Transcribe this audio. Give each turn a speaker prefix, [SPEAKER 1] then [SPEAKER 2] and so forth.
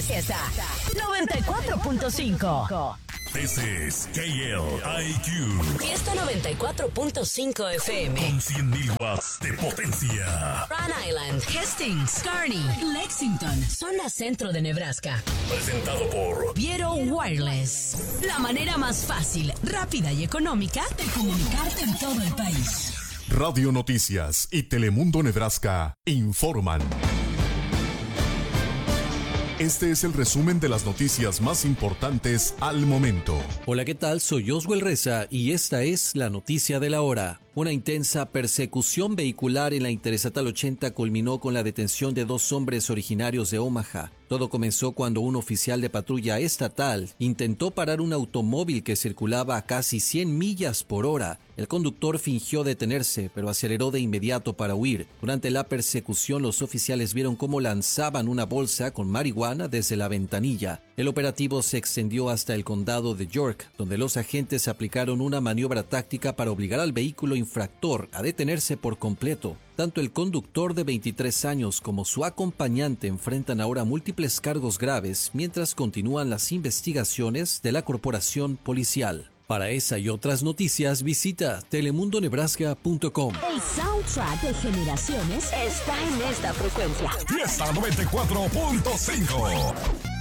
[SPEAKER 1] Fiesta 94.5.
[SPEAKER 2] This is KLIQ.
[SPEAKER 1] Fiesta 94.5 FM.
[SPEAKER 2] Con 100.000 watts de potencia.
[SPEAKER 1] Rhode Island, Hastings, Kearney, Lexington, zona centro de Nebraska.
[SPEAKER 2] Presentado por
[SPEAKER 1] Viero Wireless. La manera más fácil, rápida y económica de comunicarte en todo el país.
[SPEAKER 3] Radio Noticias y Telemundo Nebraska informan. Este es el resumen de las noticias más importantes al momento.
[SPEAKER 4] Hola, ¿qué tal? Soy Oswald Reza y esta es la noticia de la hora. Una intensa persecución vehicular en la Interestatal 80 culminó con la detención de 2 hombres originarios de Omaha. Todo comenzó cuando un oficial de patrulla estatal intentó parar un automóvil que circulaba a casi 100 millas por hora. El conductor fingió detenerse, pero aceleró de inmediato para huir. Durante la persecución, los oficiales vieron cómo lanzaban una bolsa con marihuana desde la ventanilla. El operativo se extendió hasta el condado de York, donde los agentes aplicaron una maniobra táctica para obligar al vehículo infractor a detenerse por completo. Tanto el conductor de 23 años como su acompañante enfrentan ahora múltiples cargos graves mientras continúan las investigaciones de la corporación policial. Para esa y otras noticias, visita telemundonebraska.com.
[SPEAKER 1] El soundtrack de generaciones está en esta frecuencia.
[SPEAKER 2] Fiesta 94.5.